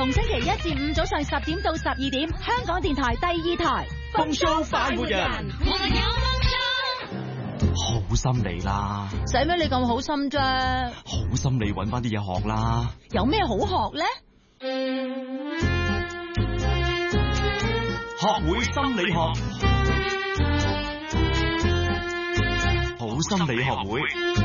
逢星期1至5早上10點到12點，香港電台第2台。 風騷快活人，好心你啦， 使咩你咁好心啫？ 好心你搵翻啲嘢學啦。 有咩好學咧？ 學會心理學，好心理學會。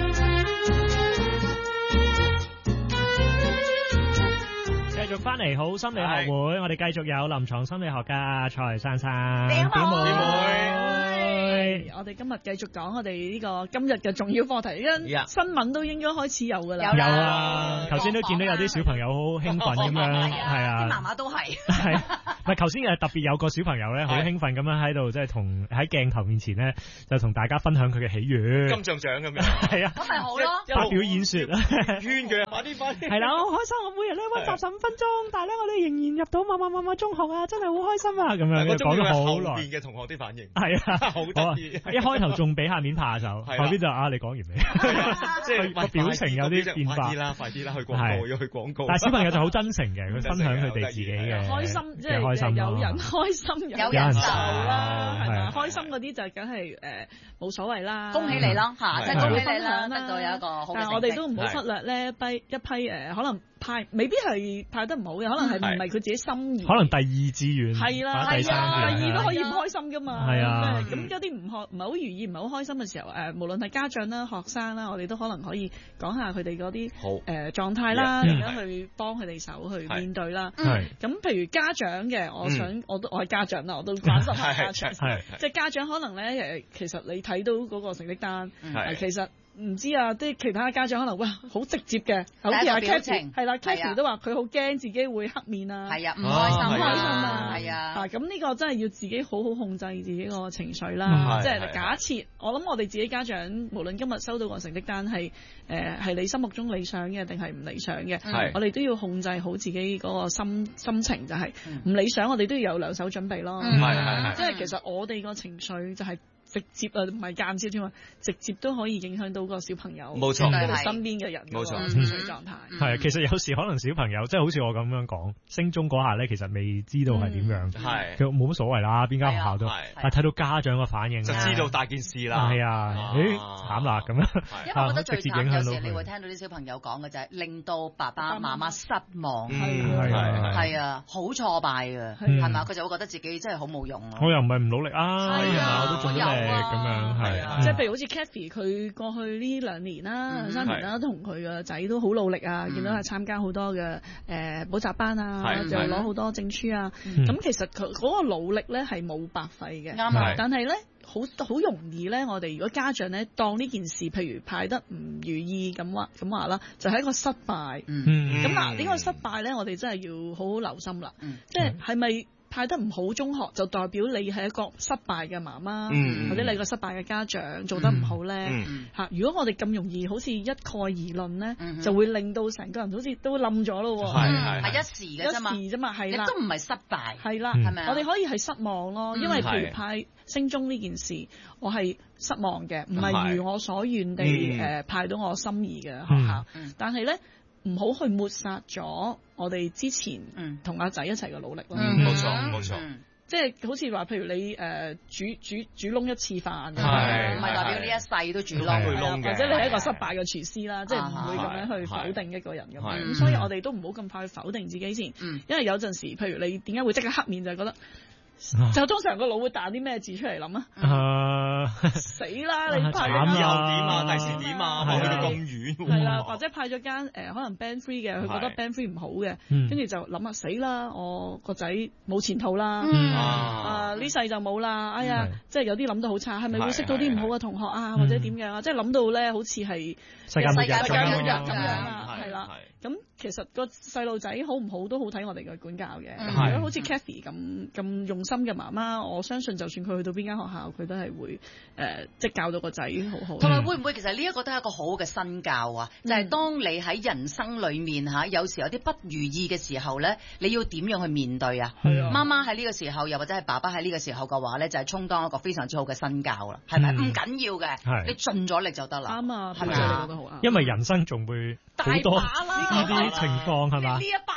繼續翻嚟好心理學會，我哋繼續有臨床心理學家蔡珊珊， 你好， 表妹，我哋今日繼續講我哋呢個今日嘅重要課題，因為新聞都應該開始有噶啦， 有啊，頭先都見到有啲小朋友好興奮咁樣，係啊， 啲媽媽都係， 係，唔係頭先特別有個小朋友咧，好興奮咁樣喺度，即係同喺鏡頭面前咧，就同大家分享佢嘅喜悅， 金像獎咁樣， 係啊， 咁咪好咯， 發表演說啦， 圈佢，快啲， 係啦，我開心，我每日咧溫習15分鐘，但係咧我哋仍然入到某中學啊，真係好開心啊，咁樣講咗好耐。 後邊嘅同學啲反應係啊， 好得意， 一開頭仲俾下面拍手，後邊就你講完未？ 即係個表情有啲變化。 快啲啦，去廣告，要去廣告。 但係小朋友就好真誠嘅，佢分享佢哋自己嘅開心，即係有人開心，有人受啦，係咪？開心嗰啲就梗係冇所謂啦， 恭喜你咯嚇，即係恭喜你啦，得到有一個好嘅成績。 但係我哋都唔好忽略呢一批可能派未必係派得唔好嘅，可能係唔係佢自己心意， 可能第2志願係啦，第2都可以唔開心噶嘛。 係啊， 咁有啲唔係好如意，唔係好開心嘅時候，無論係家長啦、學生啦，我哋都可能可以講下佢哋嗰啲狀態啦，點樣去幫佢哋手去面對啦。咁譬如家長嘅，我係家長啦，我都關心下家長。即係家長可能咧其實你睇到嗰個成績單，其實。唔知啊，啲其他家長可能好直接嘅，好似阿 Kathy 係啦 Kathy 都話佢好驚自己會黑面啊， 係啊，唔開心啊， 係啊， 咁呢個真係要自己好好控制自己個情緒啦。即係假設我諗我哋自己家長，無論今日收到個成績單係你心目中理想嘅定係唔理想嘅，我哋都要控制好自己嗰個心情，就係唔理想，我哋都要有兩手準備咯。即係其實我哋個情緒就係。直接啊，唔係間接添啊，直接都可以影響到個小朋友， 冇錯， 身邊嘅人冇錯情緒狀態。 係啊，其實有時可能小朋友即係好似我咁樣講，升中嗰下咧，其實未知道係點樣，佢冇乜所謂啦，邊間學校都，但係睇到家長嘅反應， 就知道大件事啦。 係啊，慘啦咁樣。 因為我覺得最慘有時你會聽到啲小朋友講嘅就係令到爸爸媽媽失望，係啊，好挫敗嘅，係嘛？佢就會覺得自己真係好冇用。 我又唔係唔努力啊，我都做咗。咁樣係， 即係譬如好似 Kathy 佢過去呢2年啦、3年啦，同佢個仔都好努力啊，見到係參加好多嘅補習班啊，就攞好多證書啊。咁其實佢嗰個努力咧係冇白費嘅，啱啊。但係咧好容易咧，我哋如果家長咧當呢件事，譬如派得唔如意咁話啦，就係一個失敗。咁嗱，呢個失敗咧，我哋真係要好好留心啦。即係咪？派得唔好中學就代表你係一個失敗嘅媽媽，或者你個失敗嘅家長做得唔好咧嚇。如果我哋咁容易好似一概而論咧，就會令到成個人好似都冧咗咯喎。 係一時嘅啫嘛， 係啦， 亦都唔係失敗， 係啦， 係咪啊？ 我哋可以係失望咯，因為譬如派升中呢件事，我係失望嘅，唔係如我所願地派到我心儀嘅學校，但係咧。唔好去抹殺咗我哋之前同阿仔一齊嘅努力咯。 冇錯， 即係好似話，譬如你煮燶一次飯，唔係代表呢一世都煮燶， 或者你係一個失敗嘅廚師啦，即係唔會咁樣去否定一個人咁樣。咁所以我哋都唔好咁快去否定自己先，因為有陣時，譬如你點解會即刻黑面，就係覺得。就通常個腦會彈啲咩字出嚟諗啊？死啦！你派咗又點啊？第時點啊？去到咁遠係啦，或者派咗間可能 Band 3嘅，佢覺得 Band 3唔好嘅，跟住就諗下死啦！我個仔冇前途啦，呢世就冇啦！哎呀，即係有啲諗得好差，係咪會識到啲唔好嘅同學啊？或者點樣啊？即係諗到咧，好似係世界末日咁樣啊！係啦，咁其實個細路仔好唔好都好睇我哋嘅管教嘅。如果好似 Kathy 咁用心嘅媽媽，我相信就算佢去到邊間學校，佢都係會即係教到個仔好好。 同埋會唔會其實呢一個都係一個好好嘅身教啊？就係當你喺人生裏面嚇，有時有啲不如意嘅時候咧，你要點樣去面對啊？媽媽喺呢個時候，又或者係爸爸喺呢個時候嘅話咧，就係充當一個非常之好嘅身教啦，係咪？唔緊要嘅，你盡咗力就得啦。 啱啊， 係咪啊？ 因為人生仲會好多呢啲情況係嘛？ 呢一巴好食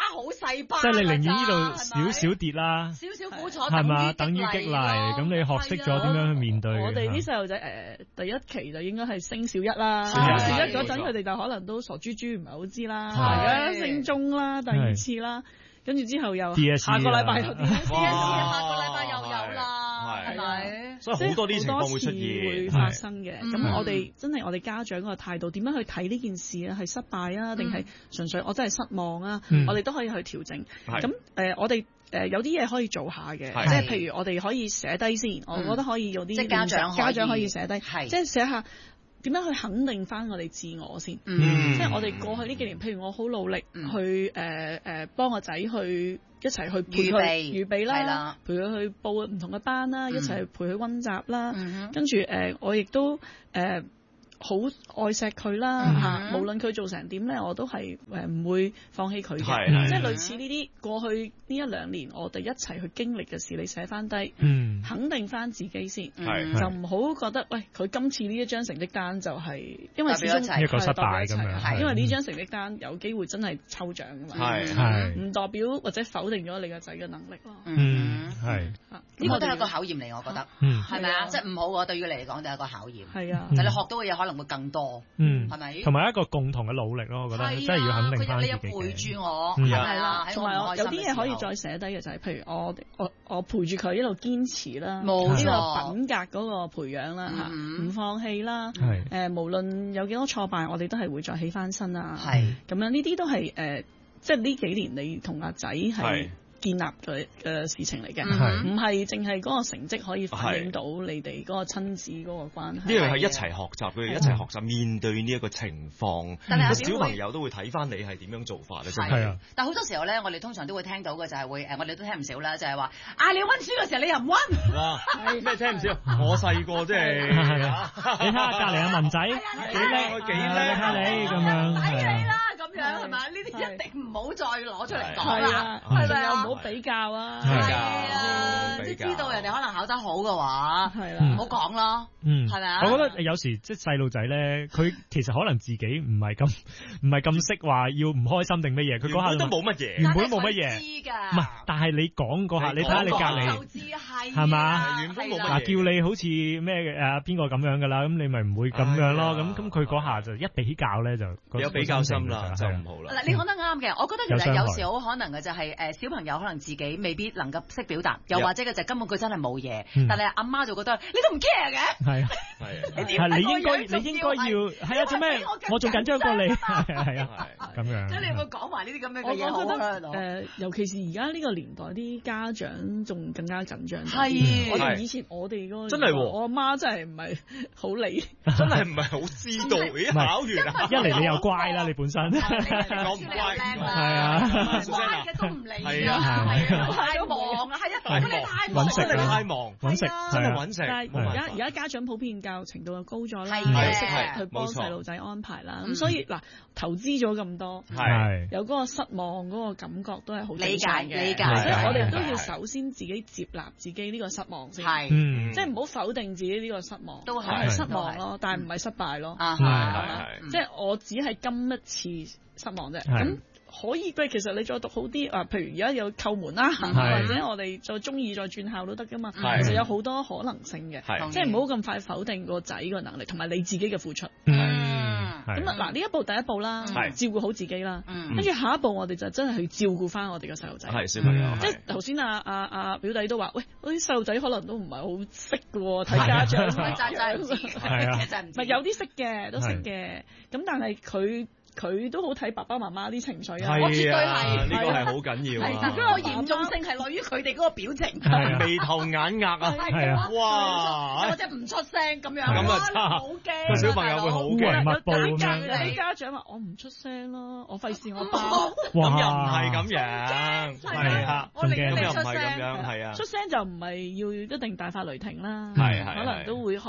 細班， 即係你寧願呢度少少跌啦， 少少苦楚係嘛，等於激勵，咁你學識咗點樣去面對。 我哋啲細路仔第一期就應該係升小一啦，小一嗰陣佢哋就可能都傻豬豬唔係好知啦，而家升中啦，第二次啦。跟住之後又下個禮拜又 DSE， 下個禮拜又有啦，係咪？ 所以好多啲情況會出現， 會發生嘅。咁我哋真係我哋家長個態度點樣去睇呢件事咧？係失敗啊，定係純粹我真係失望啊？我哋都可以去調整。咁我哋有啲嘢可以做下嘅，即係譬如我哋可以寫低先。我覺得可以有啲家長可以寫低，即係寫下。點樣去肯定翻我哋自我先？即係我哋過去呢幾年，譬如我好努力去幫個仔去一齊去陪佢預備啦，陪佢去報唔同嘅班啦，一齊去陪佢溫習啦。跟住我亦都好愛錫佢啦嚇，無論佢做成點咧，我都係唔會放棄佢嘅。即係類似呢啲過去呢一兩年，我哋一齊去經歷嘅事，你寫翻低，肯定翻自己先，就唔好覺得喂佢今次呢一張成績單就係因為始終一個失敗咁樣， 因為呢張成績單有機會真係抽獎㗎嘛，唔代表或者否定咗你個仔嘅能力咯。 係呢個都係一個考驗嚟，我覺得係咪啊？即係唔好喎，對於你嚟講都係一個考驗。係啊，就你學到嘅嘢可能會更多，係咪？ 同埋一個共同嘅努力咯，我覺得真係要肯定翻自己嘅。 你又陪住我，係啦， 同埋有啲嘢可以再寫低嘅就係，譬如我陪住佢一路堅持啦，呢個品格嗰個培養啦嚇，唔放棄啦，無論有幾多挫敗，我哋都係會再起翻身啊，咁樣呢啲都係即係呢幾年你同阿仔係建立嘅事情嚟嘅，唔係淨係嗰個成績可以反映到你哋嗰個親子嗰個關係。 呢樣係一齊學習，佢哋一齊學習面對呢一個情況。但係小朋友都會睇翻你係點樣做法咧，真係啊！ 但係好多時候咧，我哋通常都會聽到嘅就係會我哋都聽唔少啦，就係話你溫書嘅時候你又唔溫。 哇！咩聽唔少？我細個即係你睇下隔離阿文仔幾叻， 幾叻下你咁樣。 睇你啦咁樣係咪？呢啲一定唔好再攞出嚟講啦，係咪啊？ 唔好比較啊！ 係啊，即係知道人哋可能考得好嘅話，係啦，唔好講咯，係咪啊？ 我覺得有時即係細路仔咧，佢其實可能自己唔係咁識話要唔開心定乜嘢，佢嗰下都冇乜嘢， 原本冇乜嘢，唔係，但係你講嗰下，你睇下你隔離係嘛？ 原本冇乜嘢。 嗱，叫你好似咩邊個咁樣㗎啦，咁你咪唔會咁樣咯。咁佢嗰下就一比較咧，就有比較心啦，就唔好啦。 嗱，你講得啱嘅，我覺得其實有時好可能嘅就係小朋友可能自己未必能夠識表達，又或者嘅就根本佢真係冇嘢，但係阿媽就覺得你都唔 care 嘅。係啊， 你應該要係啊，做咩？我仲緊張過你，係啊，咁樣。 即係你有冇講埋呢啲咁樣嘅嘢？ 我覺得尤其是而家呢個年代啲家長仲更加緊張。 係， 我哋以前我哋嗰個真係我阿媽真係唔係好理， 真係唔係好知道。考完一嚟你又乖啦，你本身我唔乖， 係啊， 乖嘅都唔理係啊， 太忙啊，係啊， 揾食太忙， 揾食真係揾食。 但係而家家長普遍教育程度又高咗啦，識去幫細路仔安排啦，咁所以嗱投資咗咁多，有嗰個失望嗰個感覺都係好理解，所以我哋都要首先自己接納自己呢個失望先，即係唔好否定自己呢個失望，都係失望咯，但係唔係失敗咯，即係我只係今一次失望啫，咁。可以嘅，其實你再讀好啲啊，譬如而家有扣門啦，或者我哋再中意再轉校都得噶嘛。其實有好多可能性嘅，即係唔好咁快否定個仔個能力同埋你自己嘅付出。咁嗱，呢一步第一步啦，照顧好自己啦。跟住下一步我哋就真係去照顧翻我哋嘅細路仔。 係小朋友。 即係頭先阿表弟都話，喂，嗰啲細路仔可能都唔係好識嘅喎，睇家長。 係啊， 唔係有啲識嘅，都識嘅。咁但係佢都好睇爸爸媽媽啲情緒啊！ 我絕對係呢個係好緊要啊！ 嗰個嚴重性係來於佢哋嗰個表情， 眉頭眼額啊！ 係啊！ 哇！或者唔出聲咁樣， 咁啊差！ 好驚個小朋友會好驚， 密布咁樣。 有啲家長話：我唔出聲咯，我費事我包。 咁又唔係咁樣，係啊！ 我寧願又唔出聲， 係咁樣，係啊！ 出聲就唔係要一定大發雷霆啦， 係可能都會可以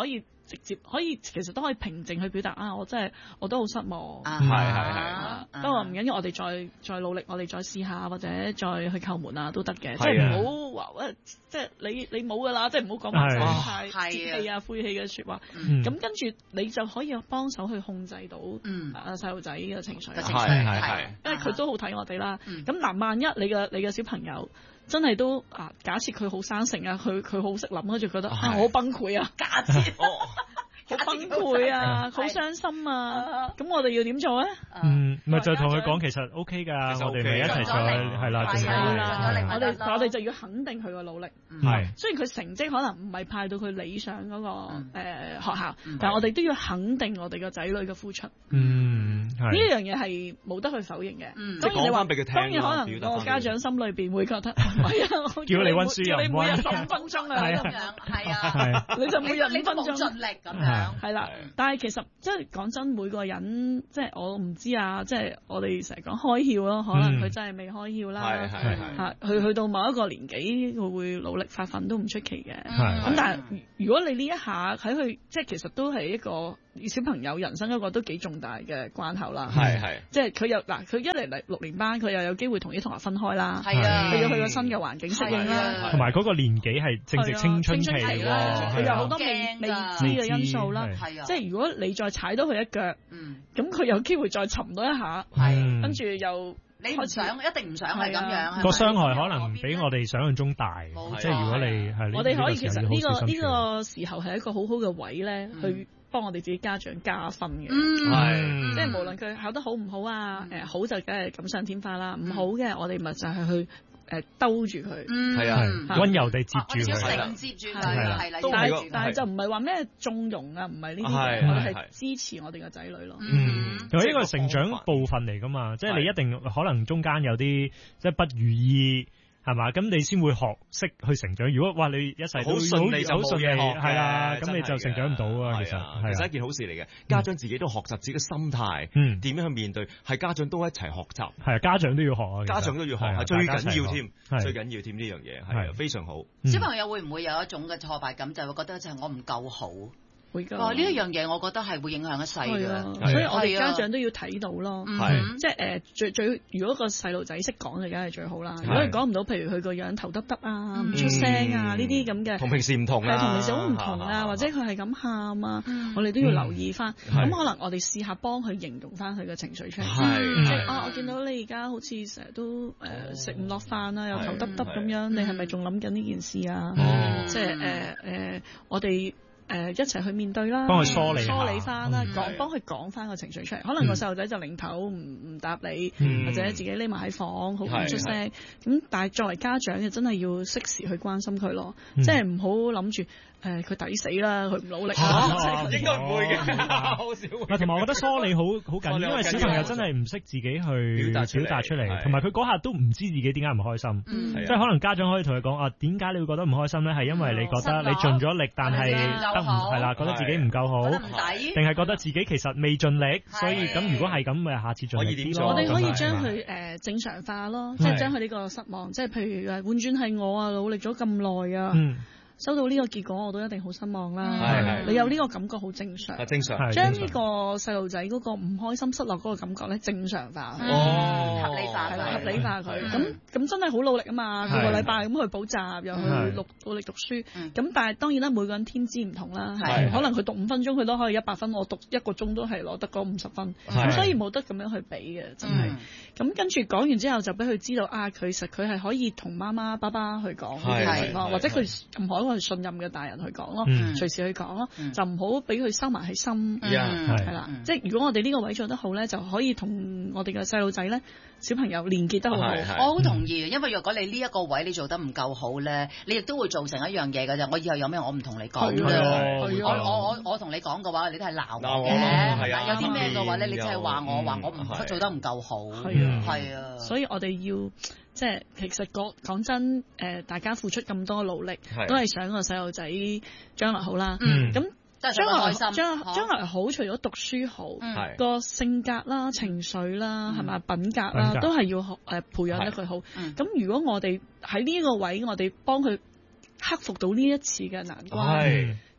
直接可以其實都可以平靜去表達啊，我都好失望，不過唔緊要，我哋再努力，我哋再試下或者再去叩門啊都得嘅，即係唔好話即係你冇㗎啦，即係唔好講埋晒太泄氣啊晦氣嘅説話，咁跟住你就可以幫手去控制到細路仔嘅情緒，因為佢都好睇我哋啦。咁嗱，萬一你嘅小朋友真係都假設佢好生性啊，佢好識諗，跟住覺得我好崩潰啊，假設好崩潰啊，好傷心啊，咁我哋要點做咧？ 咪就同佢講其實 OK 㗎，我哋咪一齊再係啦， 我哋就要肯定佢個努力。雖然佢成績可能唔係派到佢理想嗰個學校，但係我哋都要肯定我哋個仔女嘅付出。呢樣嘢係冇得去否認嘅。當然你話，當然可能個家長心裏邊會覺得唔係啊， 叫你溫書又唔溫， 你每日15分鐘啊咁樣，係啊，你就每日5分鐘盡力咁樣。係啦，但係其實即係講真，每個人即係我唔知啊，即係我哋成日講開竅咯，可能佢真係未開竅啦，去到某一個年紀，佢會努力發奮都唔出奇嘅。咁但係如果你呢一下喺佢，即係其實都係一個小朋友人生一個都幾重大嘅關口啦。即係佢佢一嚟6年班，佢又有機會同啲同學分開啦，佢要去個新嘅環境適應啦， 同埋嗰個年紀係正值青春期喎， 佢有好多未知嘅因素啦。即係如果你再踩到佢一腳，咁佢有機會再沉多一下，跟住又你唔想，一定唔想係咁樣。 個傷害可能比我哋想象中大。即係如果你係我哋可以其實呢個時候係一個好好嘅位咧，去幫我哋自己家長加分嘅。即係無論佢考得好唔好啊，好就梗係錦上添花啦，唔好嘅我哋咪就係去兜住佢， 溫柔地接住佢， 承接住佢，係啦。 但係就唔係話咩縱容啊，唔係呢啲，我哋係支持我哋嘅仔女咯。 同埋呢個成長部分嚟噶嘛，即係你一定可能中間有啲即係不如意。係嘛？咁你先會學識去成長。如果話你一世都好順利就冇嘢學，係啦，咁你就成長唔到啊。其實一件好事嚟嘅。家長自己都學習自己嘅心態，點樣去面對，係家長都一齊學習。 係啊，家長都要學啊， 家長都要學，係最緊要添，最緊要添呢樣嘢係非常好。 小朋友會唔會有一種嘅挫敗感，就會覺得就係我唔夠好？呢一樣嘢，我覺得係會影響一世㗎， 所以我哋家長都要睇到咯。即係最如果個細路仔識講就梗係最好啦。如果佢講唔到，譬如佢個樣頭耷耷啊、唔出聲啊呢啲咁嘅， 同平時唔同啊， 同平時好唔同啊，或者佢係咁喊啊，我哋都要留意翻。咁可能我哋試下幫佢形容翻佢嘅情緒出嚟。即係我見到你而家好似成日都食唔落飯啊，又頭耷耷咁樣，你係咪仲諗緊呢件事啊？即係我哋。一齊去面對啦， 幫佢梳理翻啦，幫佢講翻個情緒出嚟。可能個細路仔就擰頭唔答你，或者自己匿埋喺房好唔出聲。咁但係作為家長嘅真係要適時去關心佢咯，即係唔好諗住佢抵死啦，佢唔努力。 應該唔會嘅，好少。 同埋我覺得梳理好緊要，因為小朋友真係唔識自己去表達出嚟，同埋佢嗰下都唔知自己點解唔開心。即係可能家長可以同佢講點解你會覺得唔開心咧？係因為你覺得你盡咗力，但係係啦，覺得自己唔夠好，定係覺得自己其實未盡力，所以咁如果係咁，咪下次盡力啲咯。 我哋可以將佢正常化咯，即係將佢呢個失望，即係譬如換轉係我啊，努力咗咁耐啊。收到呢個結果我都一定好失望啦。你有呢個感覺好正常。 正常。 將呢個細路仔嗰個唔開心、失落嗰個感覺咧正常化。 合理化。 合理化佢。咁真係好努力啊嘛！個禮拜咁去補習，又去努力讀書。咁但係當然啦，每個人天資唔同啦。可能佢讀5分鐘佢都可以100分，我讀1個鐘都係攞得嗰50分。咁所以冇得咁樣去比嘅，真係。咁跟住講完之後就俾佢知道其實佢係可以同媽媽、爸爸去講呢啲情況，或者佢任何一個信任嘅大人去講咯，隨時去講咯，就唔好俾佢收埋喺心，係啦。即係如果我哋呢個位做得好咧，就可以同我哋嘅細路仔咧、小朋友連結得好好。 我好同意，因為若果你呢一個位你做得唔夠好咧，你亦都會造成一樣嘢㗎啫。我以後有咩我唔同你講㗎，我同你講嘅話，你都係鬧我嘅。有啲咩嘅話咧，你真係話我唔做得唔夠好。係啊， 所以我哋要。即係其實講真，大家付出咁多努力，都係想個細路仔將來好啦。咁將來好，除咗讀書好，個性格啦、情緒啦、係咪品格啦，都係要培養得佢好。咁如果我哋喺呢個位，我哋幫佢克服到呢一次嘅難關。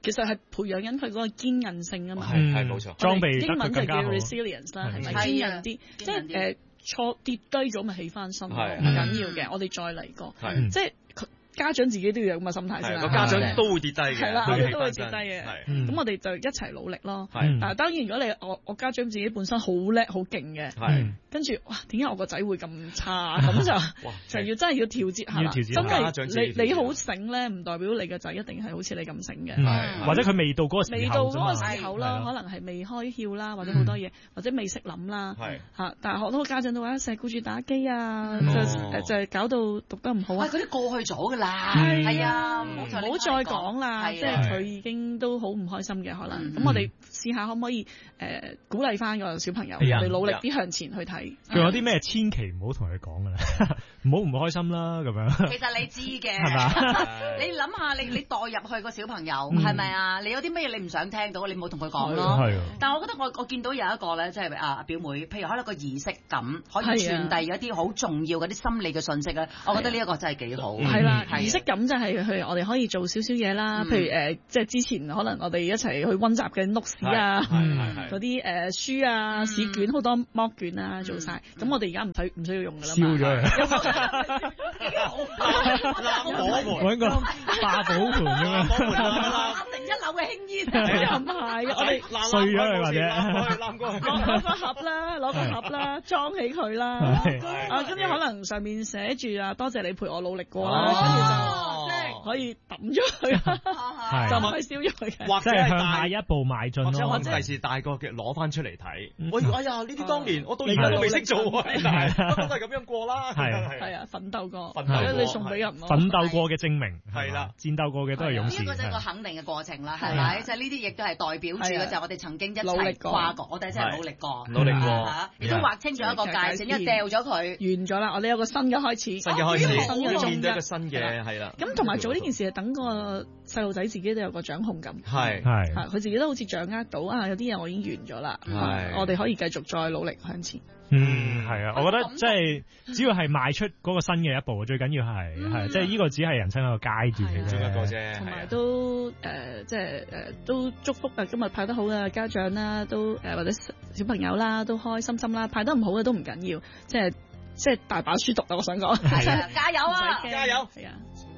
其實係培養緊佢嗰個堅韌性啊嘛。 係冇錯。 裝備英文係叫 resilience 啦，係咪堅韌啲？即係錯跌低咗咪起翻身，唔緊要嘅，我哋再嚟過。即係家長自己都要有咁嘅心態先啦。 個家長都會跌低嘅， 係啦，我哋都會跌低嘅。咁我哋就一齊努力咯。但當然如果你我家長自己本身好叻好勁嘅，跟住哇點解我個仔會咁差？咁就要真係要調節下啦。真係你好醒咧，唔代表你個仔一定係好似你咁醒嘅。 或者佢未到嗰個時候啦，可能係未開竅啦，或者好多嘢，或者未識諗啦。但係好多家長都話成日顧住打機啊，就係搞到讀得唔好啊。 嗰啲過去咗㗎啦。 係啊，唔好再講啦，即係佢已經都好唔開心嘅可能。咁我哋試下可唔可以鼓勵翻個小朋友，我哋努力啲向前去睇。 仲有啲咩千祈唔好同佢講㗎啦，唔好唔開心啦咁樣。 其實你知嘅， 係嘛？ 你諗下，你代入去個小朋友係咪啊？你有啲咩嘢你唔想聽到，你唔好同佢講咯。但係我覺得我見到有一個咧，即係表妹，譬如可能個儀式感可以傳遞一啲好重要嗰啲心理嘅信息咧，我覺得呢一個真係幾好。 係啦。儀式感就係去我哋可以做少少嘢啦，譬如即係之前可能我哋一齊去溫習嘅 notes 啊，嗰啲書啊、試卷好多 mock 卷啊做晒，咁我哋而家唔需要用噶啦嘛。燒咗佢。 揾個化寶盤咁樣。 101樓嘅輕煙。 又唔係，我哋碎咗佢或者。 攞個盒啦，裝起佢啦。跟住可能上面寫住多謝你陪我努力過啦。可以抌咗佢，就唔係燒咗佢嘅， 或者係向下一步邁進咯。 或者第時大個嘅攞翻出嚟睇，哎呀呢啲當年我到而家都未識做啊，都係咁樣過啦。 係啊，奮鬥過，你送俾人咯。 奮鬥過嘅證明係啦， 戰鬥過嘅都係勇士。 呢個就係一個肯定嘅過程啦，係咪？就係呢啲亦都係代表住嘅，就係我哋曾經一齊跨過，我哋真係努力過，亦都劃清咗一個界線，一掉咗佢， 完咗啦。我哋有個新嘅開始， 新嘅面對一個新嘅係啦。 咁同埋做呢件事係等個細路仔自己都有個掌控感， 係佢自己都好似掌握到有啲嘢我已經完咗啦，我哋可以繼續再努力向前。 係啊，我覺得即係只要係邁出嗰個新嘅一步，最緊要係即係呢個只係人生一個階段嘅一個啫。 同埋都都祝福今日派得好嘅家長啦，都或者小朋友啦，都開心心啦。派得唔好嘅都唔緊要，即係大把書讀啊！我想講， 加油啊！ 加油！ 係啊。